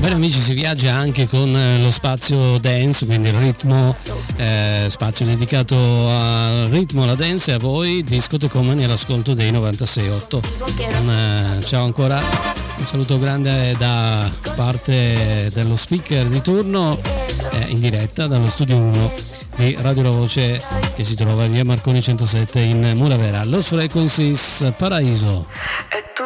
Bene amici, si viaggia anche con lo spazio dance, quindi il ritmo, spazio dedicato al ritmo, alla dance e a voi discotecomani all'ascolto dei 96.8. Ciao ancora, un saluto grande da parte dello speaker di turno, in diretta dallo studio 1 di Radio La Voce, che si trova in via Marconi 107 in Muravera, Los Frequencies Paraíso. E tu